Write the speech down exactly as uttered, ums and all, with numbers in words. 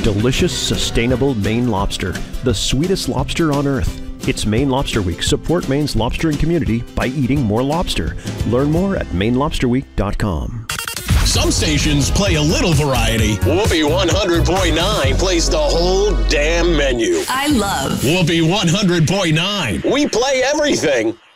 delicious, sustainable Maine lobster, the sweetest lobster on earth. It's Maine Lobster Week. Support Maine's lobstering community by eating more lobster. Learn more at maine lobster week dot com. Some stations play a little variety. Whoopee one hundred point nine plays the whole damn menu. I love Whoopee one hundred point nine. We play everything.